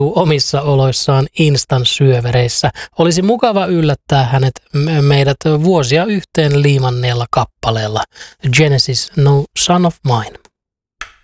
omissa oloissaan instanssyövereissä. Olisi mukava yllättää meidät vuosia yhteen liimanneella kappaleella Genesis No Son of Mine.